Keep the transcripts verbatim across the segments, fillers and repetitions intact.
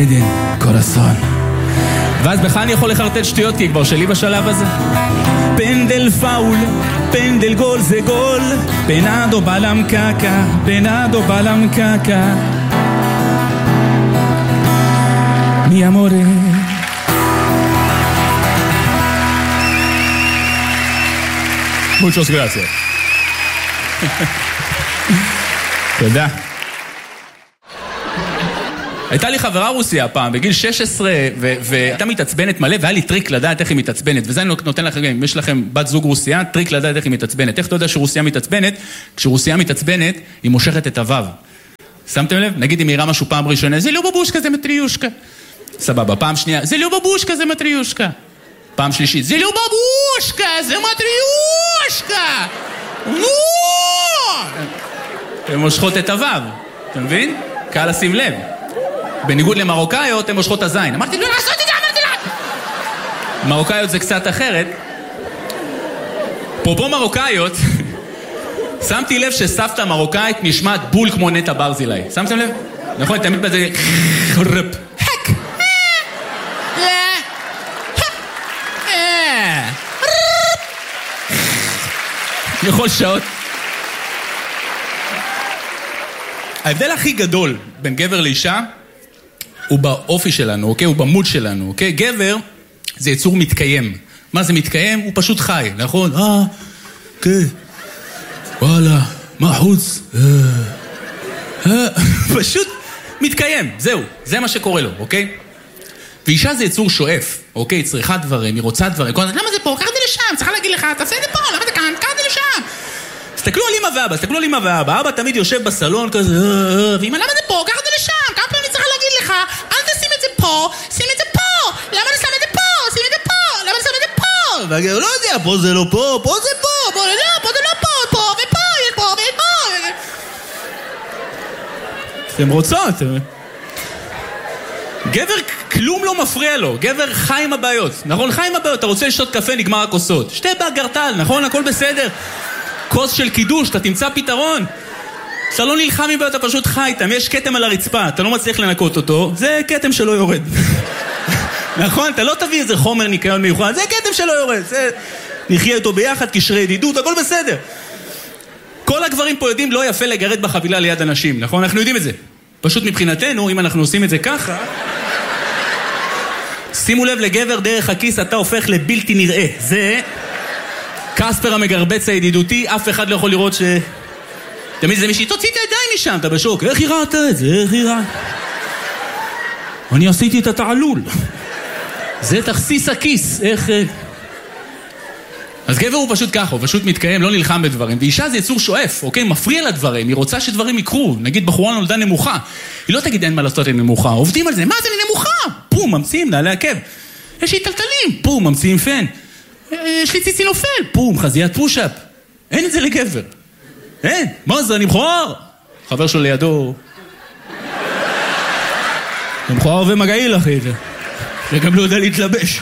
עדן, קורסון. ואז בכלל אני יכול לחרטט שטויות כי כבר שלי בשלב הזה. פנדל פאול, פנדל גול זה גול, פנדו בלם קקה, פנדו בלם קקה. מי אמורה? Muchas gracias. תודה. הייתה לי חברה רוסיה פעם, בגיל שש עשרה, והייתה מתעצבנת מלא, והיה לי טריק לדעת איך היא מתעצבנת, וזה אני נותן לכם, אם יש לכם בת זוג רוסיה, טריק לדעת איך היא מתעצבנת. איך אתה יודע שרוסיה מתעצבנת? כשרוסיה מתעצבנת, היא מושכת את הוו. שמתם לב? נגיד אם היא הראה משהו פעם ראשונה, זה לא בבושקה, זה מטריושקה. סבבה, פעם שנייה, זה לא בבושקה, זה מטריושקה. פעם שלישית, זה לא בבושקה, זה מטריושקה. נו! הן מושכות את הוו, אתה מבין? קל לשים לב. בניגוד למרוקאיות, הן מושכות הזין. אמרתי, לא לעשות את זה, אמרתי לה! מרוקאיות זה קצת אחרת. פה פה מרוקאיות, שמתי לב שסבתא מרוקאית נשמעת בול כמו נטע ברזילי. שמתם לב? נכון, תמיד בזה... הק! יכול שעות. ההבדל הכי גדול בין גבר לאישה הוא באופי שלנו, אוקיי? הוא במוד שלנו, אוקיי? גבר זה יצור מתקיים. מה זה מתקיים? הוא פשוט חי, נכון? אה, כן. וואלה, מה חוץ? אה, פשוט מתקיים, זהו. זה מה שקורה לו, אוקיי? ואישה זה יצור שואף, אוקיי? צריכה דברים, היא רוצה דברים. למה זה פה? קח את זה לשם, צריכה להגיד לך, תעשה את זה פה, למה זה כאן? קח את זה לשם. תסתכלו על אמא ואבא, תסתכלו על אמא ואבא. אבא תמיד יושב בסלון כזה, ואמא, למה זה פה? קח את זה לשם. כמה פעמים אני צריכה להגיד לך, אל תשים את זה פה, שים את זה פה. למה אני שם את זה פה? שים את זה פה. למה אני שם את זה פה? ואני לא יודע, פה זה לא פה, פה זה פה, פה לא, פה זה לא פה, פה ופה, יש פה ויש פה. אתם רוצות? גבר כלום לא מפריע לו, גבר חי עם הבעיות, נכון? חי עם הבעיות, אתה רוצה לשתות קפה, נגמר הכוסות. שתי באגרטל, נכון? הכל בסדר. כוס של קידוש, אתה תמצא פתרון. אתה לא נלחם עם בעיות, אתה פשוט חי איתם. יש קטם על הרצפה, אתה לא מצליח לנקות אותו, זה קטם שלא יורד. נכון? אתה לא תביא איזה חומר ניקיון מיוחד, זה קטם שלא יורד. זה... נחיה איתו ביחד, קשרי ידידות, הכל בסדר. כל הגברים פה יודעים לא יפה לגרד בחבילה ליד אנשים, נכון? אנחנו יודעים את זה. פשוט מבחינתנו, אם אנחנו עושים את זה ככה, שימו לב לגבר דרך הכיס, אתה הופך לבלתי נראה. זה קספר המגרבץ הידידותי, אף אחד לא יכול לראות ש... תמיד זה מישהי, תוציא את הידיים משם, אתה בשוק. איך יראת את זה? איך יראת? אני עשיתי את התעלול. זה תכסיס הכיס. איך... אז גבר הוא פשוט ככה, הוא פשוט מתקיים, לא נלחם בדברים. ואישה זה יצור שואף, אוקיי? מפריע לדברים, היא רוצה שדברים יקרו. נגיד בחורה נולדה נמוכה. היא לא תגיד אין מה לעשות עם נמוכה. עובדים על זה, מה זה נמוכה? פום, ממציאים, נעלי עקב. יש לי טלטלים, פום, ממציאים פן. יש לי ציצי נופל, פום, חזיית פושאפ. אין את זה לגבר. אין, מה זה, אני מכוער? חבר שלו לידו. אני מכוער ומגעיל, אחי. וגם לא יודע להתלבש.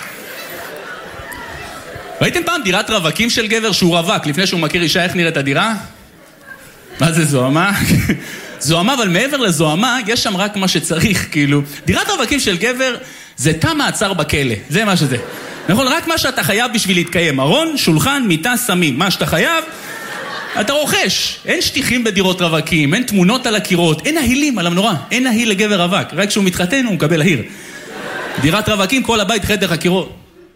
ראיתם פעם דירת רווקים של גבר שהוא רווק, לפני שהוא מכיר אישה, איך נראית הדירה? מה זה זוהמה? זוהמה, אבל מעבר לזוהמה, יש שם רק מה שצריך, כאילו. דירת רווקים של גבר זה תא מעצר בכלא, זה מה שזה. נכון, רק מה שאתה חייב בשביל להתקיים. ארון, שולחן, מיטה, סמים. מה שאתה חייב, אתה רוכש. אין שטיחים בדירות רווקים, אין תמונות על הקירות, אין נהילים על המנורה. אין נהיל לגבר רווק. רק כשהוא מתחתן הוא מקבל ההיר. דירת רווקים, כל הבית חדר חקירות.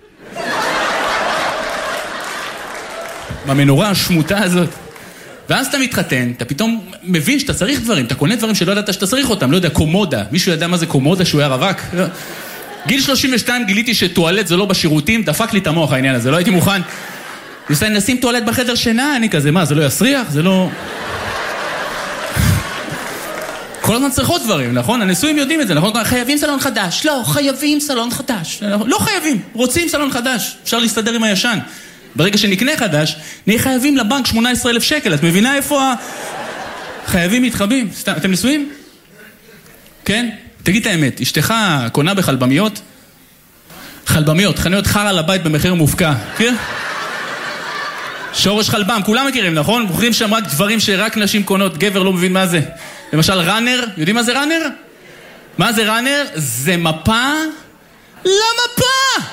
במנורה השמוטה הזאת. ואז אתה מתחתן, אתה פתאום מבין שאתה צריך דברים, אתה קונה דברים שלא ידעת שאתה צריך אותם, לא יודע, קומודה. מישהו ידע מה זה קומודה שהוא היה רווק? גיל שלושים ושתיים גיליתי שטואלט זה לא בשירותים, דפק לי את המוח העניין הזה, לא הייתי מוכן. נשים טואלט בחדר שינה, אני כזה, מה, זה לא יסריח? זה לא... כל הזמן צריכות דברים, נכון? הנשואים יודעים את זה, נכון? חייבים סלון חדש. לא, חייבים סלון חדש. לא חייבים, רוצים סלון חדש. אפשר להסתדר עם הישן. ברגע שנקנה חדש, נהיה חייבים לבנק שמונה עשרה אלף שקל. את מבינה איפה ה... חייבים מתחבים. סתם, אתם נשואים? כן? תגיד את האמת, אשתך קונה בחלבמיות? חלבמיות, חנויות חרא לבית במחיר מופקע. כן? שורש חלבם, כולם מכירים, נכון? מוכרים שם רק דברים שרק נשים קונות, גבר לא מבין מה זה. למשל, ראנר, יודעים מה זה ראנר? מה זה ראנר? זה מפה למפה!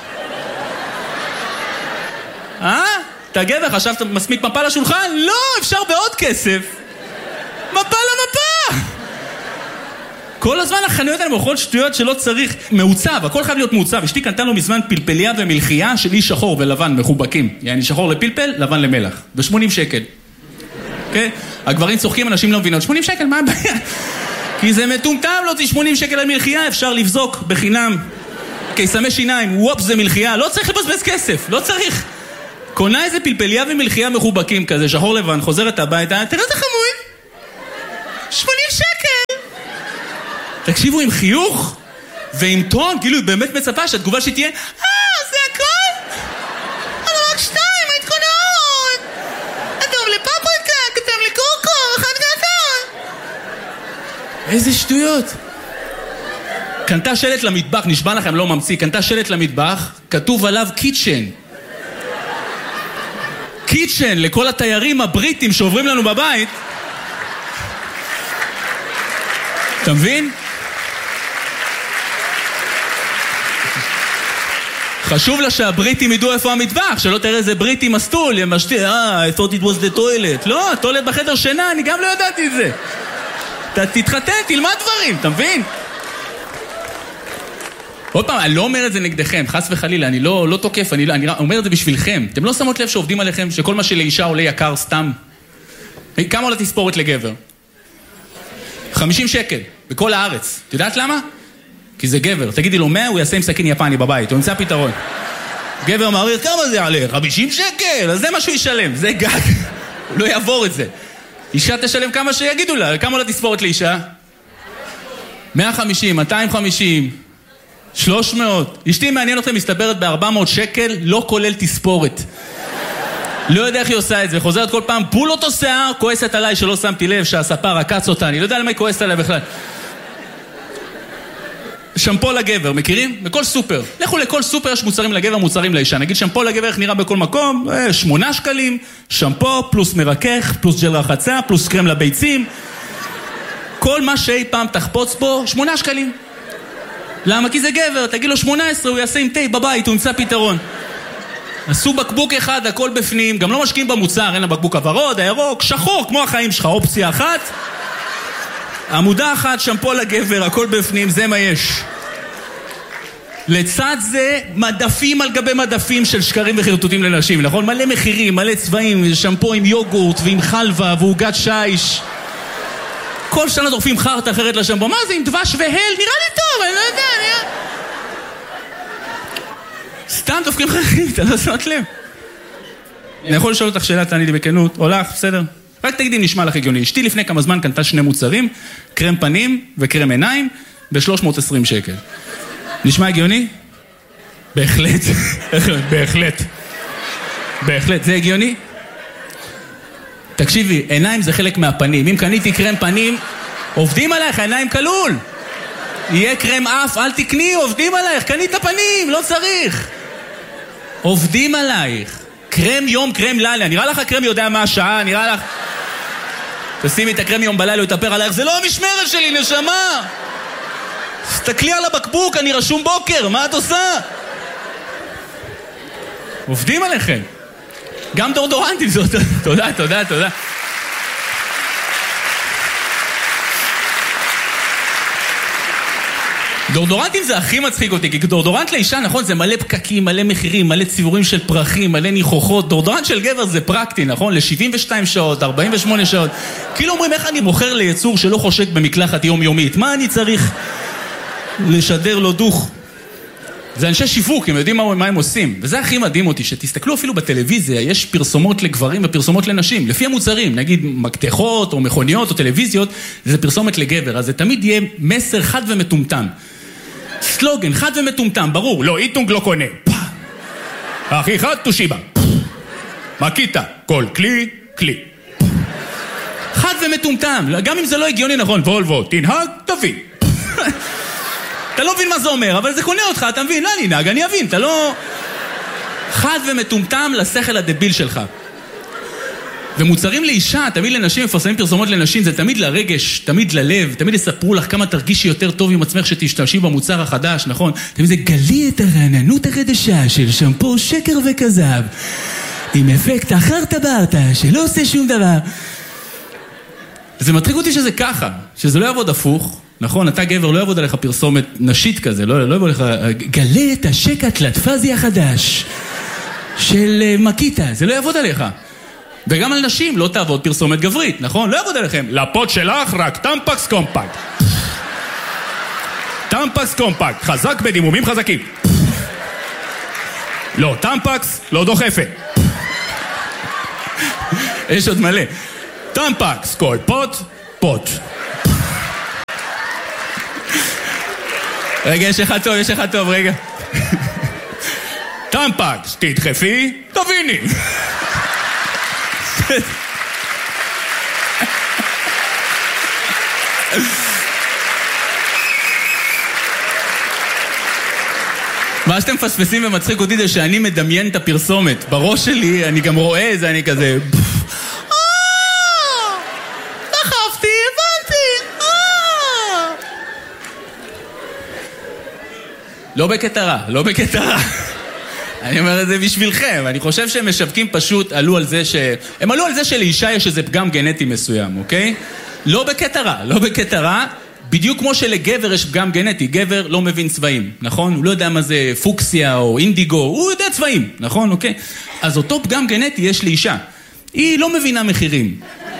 אה? אתה גבר, חשבת מספיק מפה לשולחן? לא, אפשר בעוד כסף. מפה למפה! כל הזמן החנויות האלה מוכרות שטויות שלא צריך. מעוצב, הכל חייב להיות מעוצב. אשתי קנתה לו מזמן פלפליה ומלחייה של איש שחור ולבן מחובקים. יעני שחור לפלפל, לבן למלח. ב-שמונים שקל. אוקיי? הגברים צוחקים, אנשים לא מבינות. שמונים שקל, מה הבעיה? כי זה מטומטם, לא שמונים שקל על מלחייה, אפשר לבזוק בחינם. קיסמי שיניים, וופ, זה מלחייה. לא צריך לבזבז כסף, לא צריך. קונה איזה פלפליה ומלחייה מחובקים כזה, שחור לבן, חוזרת הביתה, תראה את החמוד. שמונים שקל. תקשיבו, עם חיוך ועם טון, כאילו היא באמת מצפה שהתגובה שתהיה, אה, זה הכל? אבל רק שתיים, היית קונה עוד. כתוב לי פפריקה, כתוב לי קורקו, אחד קטן. איזה שטויות. קנתה שלט למטבח, נשבע לכם, לא ממציא, קנתה שלט למטבח, כתוב עליו קיצ'ן. קיצ'ן, לכל התיירים הבריטים שעוברים לנו בבית. אתה מבין? חשוב לה שהבריטים ידעו איפה המטבח, שלא תראה איזה בריטי מסטול, הם משתי, אה, I thought it was the toilet. לא, toilet בחדר שינה, אני גם לא ידעתי את זה. אתה תתחתן, תלמד דברים, אתה מבין? עוד פעם, אני לא אומר את זה נגדכם, חס וחלילה, אני לא, לא תוקף, אני, אני אומר את זה בשבילכם. אתם לא שמות לב שעובדים עליכם, שכל מה שלאישה עולה יקר סתם? כמה עולה תספורת לגבר? חמישים שקל, בכל הארץ. את יודעת למה? כי זה גבר. תגידי לו מאה, הוא יעשה עם סכין יפני בבית, הוא ימצא פתרון. גבר מעריך, כמה זה יעלה? חמישים שקל, אז זה מה שהוא ישלם, זה גג. הוא לא יעבור את זה. אישה תשלם כמה שיגידו לה, כמה עולה תספורת לאישה? מאה וחמישים, מאתיים וחמישים, שלוש מאות. אשתי מעניין אתכם, מסתברת ב-ארבע מאות שקל, לא כולל תספורת. לא יודע איך היא עושה את זה, חוזרת כל פעם, בול אותו שיער, כועסת עליי שלא שמתי לב שהספר עקץ אותה, אני לא יודע למה היא כועסת עליי בכלל. שמפו לגבר, מכירים? בכל סופר. לכו לכל סופר, יש מוצרים לגבר, מוצרים לאישה. נגיד שמפו לגבר, איך נראה בכל מקום? שמונה שקלים, שמפו, פלוס מרכך, פלוס ג'ל רחצה, פלוס קרם לביצים. כל מה שאי פעם תחפוץ בו, שמונה שקלים. למה? כי זה גבר, תגיד לו שמונה עשרה, הוא יעשה עם תה בבית, הוא ימצא פתרון. עשו בקבוק אחד, הכל בפנים, גם לא משקיעים במוצר, אין הבקבוק הוורוד, הירוק, שחור, כמו החיים שלך, אופציה אחת. עמודה אחת, שמפו לגבר, הכל בפנים, זה מה יש. לצד זה, מדפים על גבי מדפים של שקרים וחרטוטים לנשים, נכון? מלא מחירים, מלא צבעים, שמפו עם יוגורט ועם חלבה ועוגת שיש. כל שנה דורפים חרט אחרת לשמפו. מה זה, עם דבש והל? נראה לי טוב, אני לא יודע, נראה... סתם דופקים חרכים, אתה לא שמת לב. אני יכול לשאול אותך שאלה, תעני לי בכנות, או לך, בסדר? רק תגידי אם נשמע לך הגיוני. אשתי לפני כמה זמן קנתה שני מוצרים, קרם פנים וקרם עיניים, ב-שלוש מאות ועשרים שקל. נשמע הגיוני? בהחלט. בהחלט. בהחלט. זה הגיוני? תקשיבי, עיניים זה חלק מהפנים. אם קניתי קרם פנים, עובדים עלייך, העיניים כלול. יהיה קרם אף, אל תקני, עובדים עלייך, קני את הפנים, לא צריך. עובדים עלייך. קרם יום, קרם לילה. נראה לך הקרם יודע מה השעה, נראה לך... תשימי את הקרם יום בלילה, הוא יתאפר עלייך. זה לא המשמרת שלי, נשמה. תסתכלי על הבקבוק, אני רשום בוקר, מה את עושה? עובדים עליכם. גם דורדורנטים זאת. תודה, תודה, תודה. דורדורנטים זה הכי מצחיק אותי, כי דורדורנט לאישה, נכון, זה מלא פקקים, מלא מחירים, מלא ציבורים של פרחים, מלא ניחוחות. דורדורנט של גבר זה פרקטי, נכון? ל-שבעים ושתיים שעות, ארבעים ושמונה שעות. כאילו אומרים, איך אני מוכר ליצור שלא חושק במקלחת יומיומית? מה אני צריך לשדר לו דוך? זה אנשי שיווק, הם יודעים מה, מה הם עושים. וזה הכי מדהים אותי, שתסתכלו אפילו בטלוויזיה, יש פרסומות לגברים ופרסומות לנשים, לפי המוצרים, נגיד מקתחות או מכוניות או טלוויזיות, זה פרסומת לגבר, אז זה תמיד יהיה מסר חד ומטומטם. סלוגן, חד ומטומטם, ברור, לא, איטונג לא קונה. הכי חד, תושיבה. מקיטה, כל כלי, כלי. חד ומטומטם, גם אם זה לא הגיוני, נכון, וולבו, תנהג, תביא. אתה לא מבין מה זה אומר, אבל זה קונה אותך, אתה מבין? לא, אני נהג, אני אבין, אתה לא... חד ומטומטם לשכל הדביל שלך. ומוצרים לאישה, תמיד לנשים, מפרסמים פרסומות לנשים, זה תמיד לרגש, תמיד ללב, תמיד יספרו לך כמה תרגישי יותר טוב עם עצמך שתשתמשי במוצר החדש, נכון? תמיד זה גלי את הרעננות החדשה של שמפו שקר וכזב, עם אפקט אחר טברת, שלא עושה שום דבר. זה מטריק אותי שזה ככה, שזה לא יעבוד הפוך, נכון? אתה גבר, לא יעבוד עליך פרסומת נשית כזה, לא, לא יעבוד עליך, גלה את השקט לטפזי החדש של מקיטה, זה לא יעבוד עליך. וגם על נשים לא תעבוד פרסומת גברית, נכון? לא יעבוד עליכם. לפות שלך רק טמפקס קומפקט. טמפקס קומפקט, חזק בדימומים חזקים. לא, טמפקס לא דוחפת. יש עוד מלא. טמפקס, כל פוט, פוט. רגע, יש אחד טוב, יש אחד טוב, רגע. טמפקס, תדחפי, תביני. מה שאתם מפספסים ומצחיק אותי זה שאני מדמיין את הפרסומת. בראש שלי אני גם רואה זה, אני כזה... דחפתי, הבנתי. לא בקטע רע, לא בקטע רע. אני אומר את זה בשבילכם, אני חושב שהם משווקים פשוט עלו על זה ש... הם עלו על זה שלאישה יש איזה פגם גנטי מסוים, אוקיי? לא בקטע רע, לא בקטע רע, בדיוק כמו שלגבר יש פגם גנטי, גבר לא מבין צבעים, נכון? הוא לא יודע מה זה פוקסיה או אינדיגו, הוא יודע צבעים, נכון? אוקיי? אז אותו פגם גנטי יש לאישה, היא לא מבינה מחירים.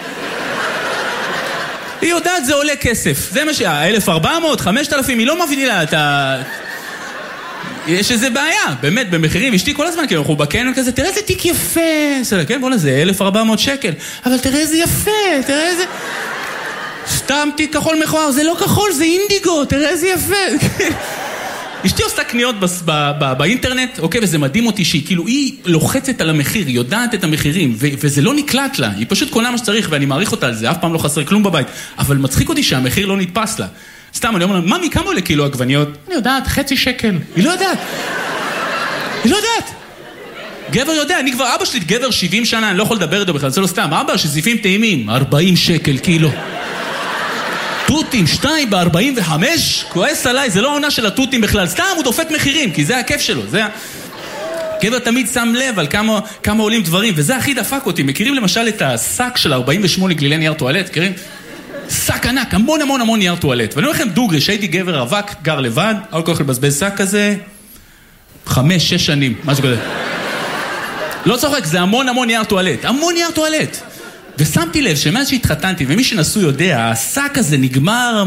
היא יודעת זה עולה כסף, זה מה שה... אלף וארבע מאות, חמשת אלפים, היא לא מבינה את ה... יש איזה בעיה, באמת, במחירים, אשתי כל הזמן, כאילו, אנחנו בקניון כזה, תראה איזה תיק יפה, כן, בוא לזה, אלף וארבע מאות שקל, אבל תראה איזה יפה, תראה איזה... סתם תיק כחול מכוער, זה לא כחול, זה אינדיגו, תראה איזה יפה. אשתי עושה קניות באינטרנט, אוקיי, וזה מדהים אותי שהיא, כאילו, היא לוחצת על המחיר, היא יודעת את המחירים, וזה לא נקלט לה, היא פשוט קונה מה שצריך, ואני מעריך אותה על זה, אף פעם לא חסר כלום בבית, אבל מצחיק אותי שהמחיר לא נתפס לה. סתם, אני אומר לה, ממי, כמה עולה קילו עגבניות? אני יודעת, חצי שקל. היא לא יודעת. היא לא יודעת. גבר יודע, אני כבר, אבא שלי גבר שבעים שנה, אני לא יכול לדבר איתו בכלל, זה לא סתם. אבא, שזיפים טעימים, ארבעים שקל קילו. טוטים, שתיים ב-ארבעים וחמש, כועס עליי, זה לא העונה של הטוטים בכלל, סתם הוא דופק מחירים, כי זה הכיף שלו, זה... גבר תמיד שם לב על כמה, כמה עולים דברים, וזה הכי דפק אותי. מכירים למשל את השק של ארבעים ושמונה גלילי נייר טואלט, מכירים? שק ענק, המון המון המון נייר טואלט. ואני אומר לכם דוגרי, שהייתי גבר רווק, גר לבד, לא כל כך לבזבז שק כזה, חמש, שש שנים, משהו כזה. לא צוחק, זה המון המון נייר טואלט, המון נייר טואלט. ושמתי לב שמאז שהתחתנתי, ומי שנסו יודע, השק הזה נגמר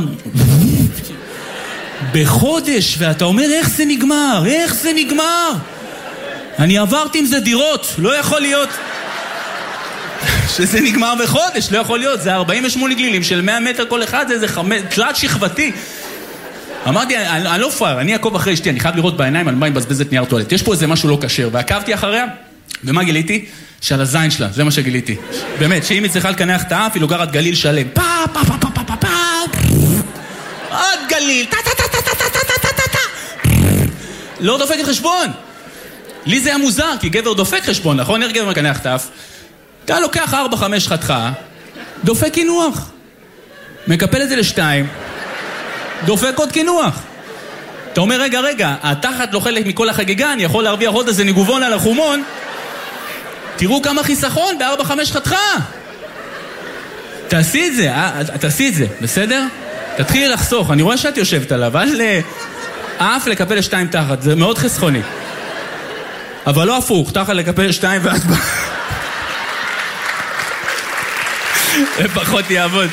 בחודש, ואתה אומר, איך זה נגמר? איך זה נגמר? אני עברתי עם זה דירות, לא יכול להיות... שזה נגמר בחודש, לא יכול להיות, זה ארבעים ושמונה גלילים של מאה מטר כל אחד, זה איזה חמש, תלת שכבתי. אמרתי, אני, אני לא פאר, אני אעקוב אחרי אשתי, אני חייב לראות בעיניים על מה היא מבזבזת נייר טואלט. יש פה איזה משהו לא קשר, ועקבתי אחריה, ומה גיליתי? שעל הזין שלה, זה מה שגיליתי. באמת, שאם היא צריכה לקנח את האף, היא לוגרת גליל שלם. פה, פה, פה, פה, פה, פה, פה, עוד גליל, טה, טה, טה, טה, טה, טה, טה, טה, טה. לא דופק חשבון. לי זה היה מוזר, כי גבר דופק חשבון, נכון? איך גבר מקנח את האף? אתה לוקח ארבע, חמש חתכה, דופק כינוח. מקפל את זה לשתיים, דופק עוד כינוח. אתה אומר, רגע, רגע, התחת לא חלק מכל החגיגה, אני יכול להרוויח עוד איזה ניגובון על החומון. תראו כמה חיסכון בארבע, חמש חתכה. תעשי את זה, תעשי את זה, בסדר? תתחילי לחסוך, אני רואה שאת יושבת עליו, אל אף לקפל לשתיים תחת, זה מאוד חסכוני. אבל לא הפוך, תחת לקפל לשתיים ואת בא... לפחות יעבוד.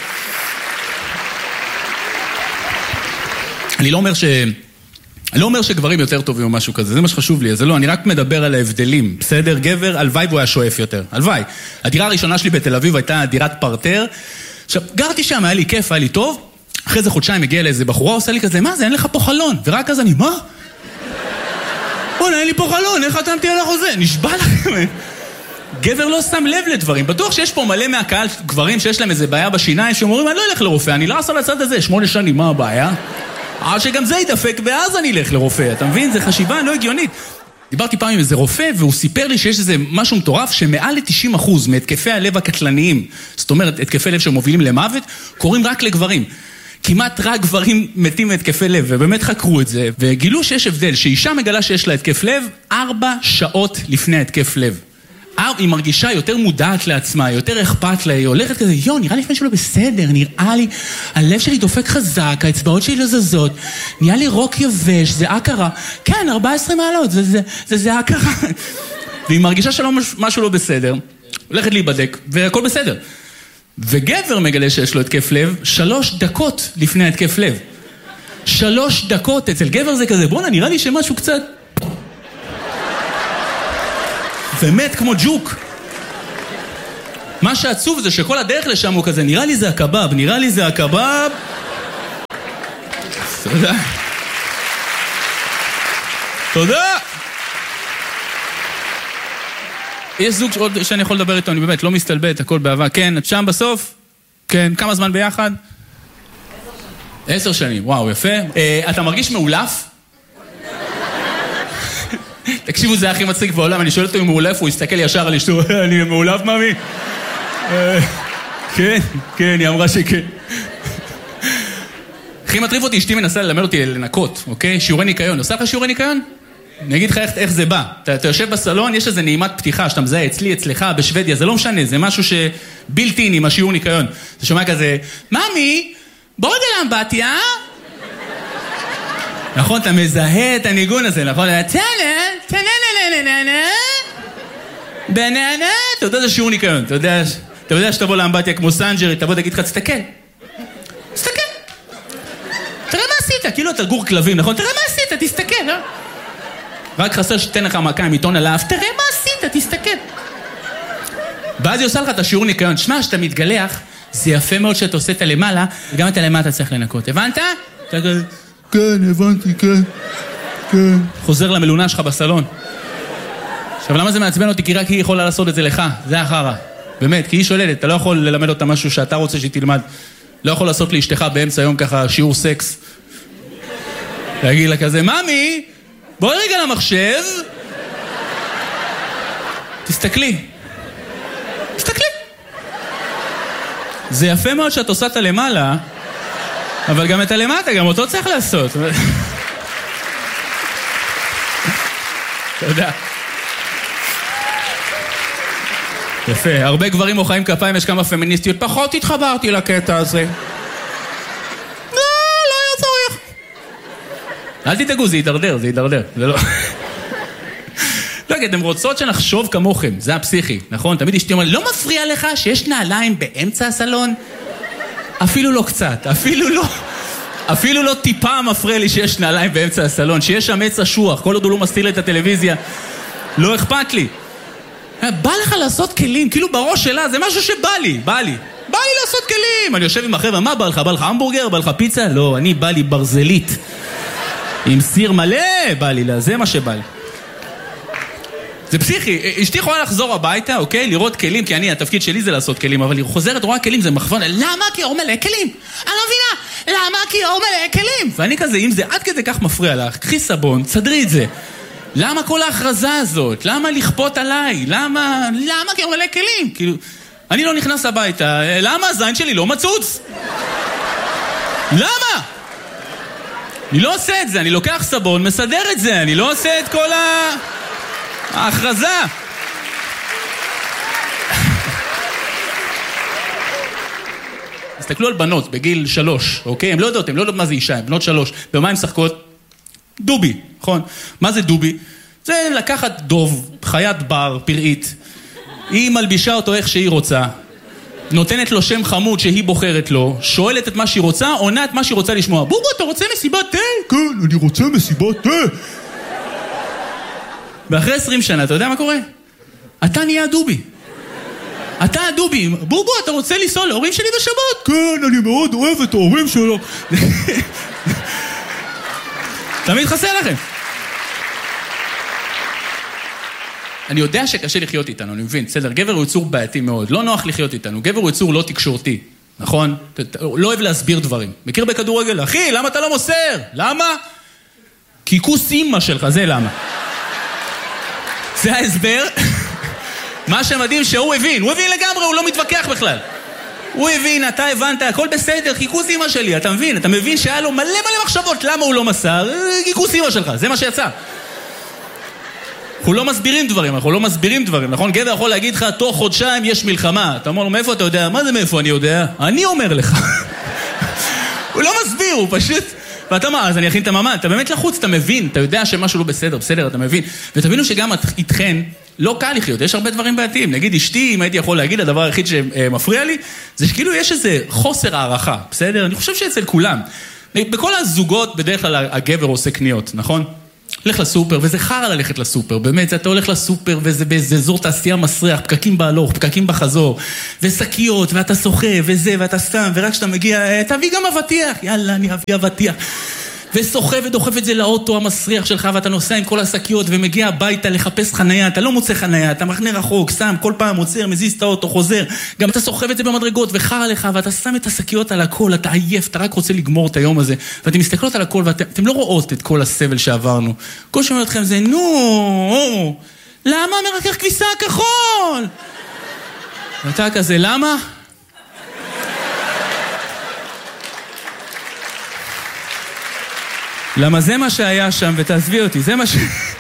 אני לא אומר ש... אני לא אומר שגברים יותר טובים או משהו כזה, זה מה שחשוב לי, זה לא, אני רק מדבר על ההבדלים, בסדר? גבר, הלוואי והוא היה שואף יותר, הלוואי. הדירה הראשונה שלי בתל אביב הייתה דירת פרטר, עכשיו, גרתי שם, היה לי כיף, היה לי טוב, אחרי זה חודשיים הגיע לאיזה בחורה, עושה לי כזה, מה זה, אין לך פה חלון, ורק אז אני, מה? בוא'נה, אין לי פה חלון, איך חתמתי על החוזה? נשבע לכם. גבר לא שם לב לדברים, בטוח שיש פה מלא מהקהל גברים שיש להם איזה בעיה בשיניים, שאומרים, אני לא אלך לרופא, אני לא אעשה לצד הזה, שמונה שנים, מה הבעיה? עד שגם זה ידפק, ואז אני אלך לרופא, אתה מבין? זה חשיבה לא הגיונית. דיברתי פעם עם איזה רופא, והוא סיפר לי שיש איזה משהו מטורף, שמעל ל-תשעים אחוז מהתקפי הלב הקטלניים, זאת אומרת, התקפי לב שמובילים למוות, קורים רק לגברים. כמעט רק גברים מתים מהתקפי לב, ובאמת חקרו את זה, וגילו שיש הבדל, שאישה מגלה שיש לה התקף לב, ארבע שעות לפני התקף לב. היא מרגישה יותר מודעת לעצמה, יותר אכפת לה, היא הולכת כזה, יו, נראה לי משהו לא בסדר, נראה לי, הלב שלי דופק חזק, האצבעות שלי לא זזות, נראה לי רוק יבש, זה הכרה, כן, ארבע עשרה מעלות, זה, זה, זה, זה הכרה. והיא מרגישה שלא משהו לא בסדר, הולכת להיבדק, והכל בסדר. וגבר מגלה שיש לו התקף לב, שלוש דקות לפני התקף לב. שלוש דקות, אצל גבר זה כזה, בוא'נה, נראה לי שמשהו קצת... ומת כמו ג'וק. מה שעצוב זה שכל הדרך לשם הוא כזה, נראה לי זה הקבב, נראה לי זה הקבב. תודה. תודה. יש זוג שעוד שאני יכול לדבר איתו, אני באמת לא מסתלבט, הכל באהבה. כן, את שם בסוף? כן, כמה זמן ביחד? עשר שנים, וואו, יפה. אתה מרגיש מאולף? תקשיבו, זה הכי מצחיק בעולם, אני שואל אותו אם הוא מאולף, הוא יסתכל ישר על אשתו, אני מאולף, מאמי? כן, כן, היא אמרה שכן. הכי מטריף אותי, אשתי מנסה ללמד אותי לנקות, אוקיי? שיעורי ניקיון. עושה לך שיעורי ניקיון? אני אגיד לך איך, איך זה בא. אתה, אתה יושב בסלון, יש איזה נעימת פתיחה, שאתה מזהה אצלי, אצלך, בשוודיה, זה לא משנה, זה משהו שבלתי אין עם השיעור ניקיון. אתה שומע כזה, ממי, בוא רגע לאמבטיה. נכון, אתה מזהה את הניגון הזה, נכון? תנה, תנה, ננה, ננה, ננה, בננה, אתה יודע, זה שיעור ניקיון, אתה יודע, אתה יודע שתבוא לאמבטיה כמו סנג'רי, תבוא תגיד לך, תסתכל. תסתכל. תראה מה עשית, כאילו אתה גור כלבים, נכון? תראה מה עשית, תסתכל, אה? רק חסר שתן לך מכה עם עיתון עליו, תראה מה עשית, תסתכל. ואז היא עושה לך את השיעור ניקיון. שמע, שאתה מתגלח, זה יפה מאוד שאתה עושה את הלמעלה, וגם את הלמטה צריך לנקות. הבנת? כן, הבנתי, כן. כן. חוזר למלונה שלך בסלון. עכשיו, למה זה מעצבן אותי? כי רק היא יכולה לעשות את זה לך. זה החרה. באמת, כי היא שוללת. אתה לא יכול ללמד אותה משהו שאתה רוצה שהיא תלמד. לא יכול לעשות לאשתך באמצע היום ככה שיעור סקס. להגיד לה כזה, ממי, בואי רגע למחשב. תסתכלי. תסתכלי. זה יפה מאוד שאת עושה את הלמעלה, אבל גם את הלמטה, גם אותו צריך לעשות. תודה. יפה, הרבה גברים מוחאים כפיים, יש כמה פמיניסטיות, פחות התחברתי לקטע הזה. לא, לא היה צורך. אל תדאגו, זה ידרדר, זה ידרדר, זה לא... לא, כי אתם רוצות שנחשוב כמוכם, זה הפסיכי, נכון? תמיד אשתי אומרת, לא מפריע לך שיש נעליים באמצע הסלון? אפילו לא קצת, אפילו לא... אפילו לא טיפה מפריע לי שיש נעליים באמצע הסלון, שיש שם עץ אשוח, כל עוד הוא לא מסתיר את הטלוויזיה, לא אכפת לי. בא לך לעשות כלים, כאילו בראש שלה, זה משהו שבא לי, בא לי. בא לי לעשות כלים. אני יושב עם החבר'ה, מה בא לך? בא לך המבורגר? בא לך פיצה? לא, אני בא לי ברזלית. עם סיר מלא, בא לי לה, זה מה שבא לי. זה פסיכי, אשתי יכולה לחזור הביתה, אוקיי? לראות כלים, כי אני, התפקיד שלי זה לעשות כלים, אבל היא חוזרת, רואה כלים, זה מחוון, למה? כי אור מלא כלים. אני לא מבינה, למה? כי אור מלא כלים. ואני כזה, אם זה עד כדי כך מפריע לך, קחי סבון, תסדרי את זה. למה כל ההכרזה הזאת? למה לכפות עליי? למה? למה? כי אור מלא כלים. כאילו, אני לא נכנס הביתה, למה הזין שלי לא מצוץ? למה? אני לא עושה את זה, אני לוקח סבון, מסדר את זה, אני לא עושה את כל ה... ההכרזה. תסתכלו על בנות בגיל שלוש, אוקיי? הם לא יודעות, הם לא יודעות מה זה אישה, הם בנות שלוש. במה הם משחקות? דובי, נכון? מה זה דובי? זה לקחת דוב, חיית בר, פראית. היא מלבישה אותו איך שהיא רוצה. נותנת לו שם חמוד שהיא בוחרת לו, שואלת את מה שהיא רוצה, עונה את מה שהיא רוצה לשמוע. בובו, אתה רוצה מסיבת תה? כן, אני רוצה מסיבת תה. ואחרי עשרים שנה, אתה יודע מה קורה? אתה נהיה דובי. אתה הדובי. בובו, אתה רוצה לנסוע להורים שלי בשבת? כן, אני מאוד אוהב את ההורים שלו. תמיד חסר לכם. אני יודע שקשה לחיות איתנו, אני מבין, בסדר, גבר הוא יצור בעייתי מאוד, לא נוח לחיות איתנו, גבר הוא יצור לא תקשורתי, נכון? לא אוהב להסביר דברים. מכיר בכדורגל? אחי, למה אתה לא מוסר? למה? כי כוס אימא שלך, זה למה. זה ההסבר. מה שמדהים שהוא הבין, הוא הבין לגמרי, הוא לא מתווכח בכלל. הוא הבין, אתה הבנת, הכל בסדר, חיכוס אמא שלי, אתה מבין? אתה מבין שהיה לו מלא מלא מחשבות, למה הוא לא מסר? חיכוס אמא שלך, זה מה שיצא. אנחנו לא מסבירים דברים, אנחנו לא מסבירים דברים, נכון? גבר יכול להגיד לך, תוך חודשיים יש מלחמה. אתה אומר לו, מאיפה אתה יודע? מה זה מאיפה אני יודע? אני אומר לך. הוא לא מסביר, הוא פשוט... ואתה אומר, אז אני אכין את הממן, אתה באמת לחוץ, אתה מבין, אתה יודע שמשהו לא בסדר, בסדר, אתה מבין. ותבינו שגם איתכן לא קל לחיות, יש הרבה דברים בעייתיים. נגיד, אשתי, אם הייתי יכול להגיד, הדבר היחיד שמפריע לי, זה שכאילו יש איזה חוסר הערכה, בסדר? אני חושב שאצל כולם. בכל הזוגות, בדרך כלל הגבר עושה קניות, נכון? הולך לסופר, וזה חרא ללכת לסופר, באמת, אתה הולך לסופר, וזה באיזה אזור תעשייה מסריח, פקקים בהלוך, פקקים בחזור, וסקיות, ואתה סוחב, וזה, ואתה סתם, ורק כשאתה מגיע, תביא גם אבטיח, יאללה, אני אביא אבטיח. וסוחב ודוחף את זה לאוטו המסריח שלך, ואתה נוסע עם כל השקיות, ומגיע הביתה לחפש חנייה, אתה לא מוצא חנייה, אתה מחנה רחוק, שם, כל פעם עוצר, מזיז את האוטו, חוזר, גם אתה סוחב את זה במדרגות, וחרא לך, ואתה שם את השקיות על הכל, אתה עייף, אתה רק רוצה לגמור את היום הזה, ואתם מסתכלות על הכל, ואתם לא רואות את כל הסבל שעברנו. כל שאומר אתכם זה, נו, למה מרכך כביסה הכחול? ואתה כזה, למה? למה זה מה שהיה שם, ותעזבי אותי, זה מה ש...